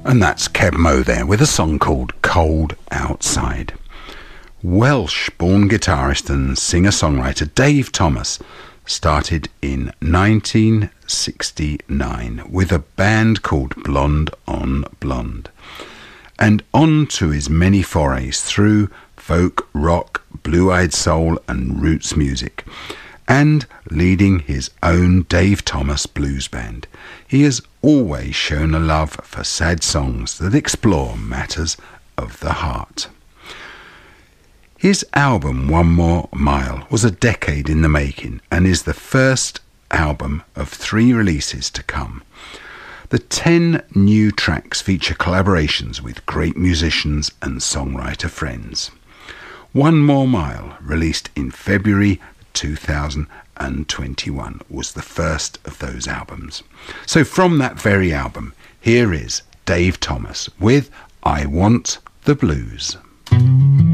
And that's Kev Moe there with a song called Cold Outside. Welsh-born guitarist and singer-songwriter Dave Thomas started in 1969 with a band called Blonde on Blonde, and on to his many forays through folk, rock, blue-eyed soul and roots music, and leading his own Dave Thomas Blues Band. He has always shown a love for sad songs that explore matters of the heart. His album One More Mile was a decade in the making and is the first album of 3 releases to come. The 10 new tracks feature collaborations with great musicians and songwriter friends. One More Mile, released in February 2021, was the first of those albums. So from that very album, here is Dave Thomas with I Want the Blues.